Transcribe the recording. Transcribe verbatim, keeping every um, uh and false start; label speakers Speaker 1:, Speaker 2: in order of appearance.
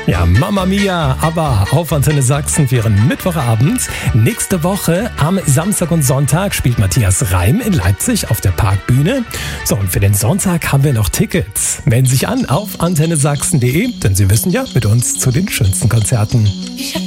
Speaker 1: Ja, Mamma Mia, aber auf Antenne Sachsen für Ihren Mittwochabend. Nächste Woche am Samstag und Sonntag spielt Matthias Reim in Leipzig auf der Parkbühne. So, und für den Sonntag haben wir noch Tickets. Melden Sie sich an auf antenne sachsen punkt de, denn Sie wissen ja, mit uns zu den schönsten Konzerten.
Speaker 2: Ich hab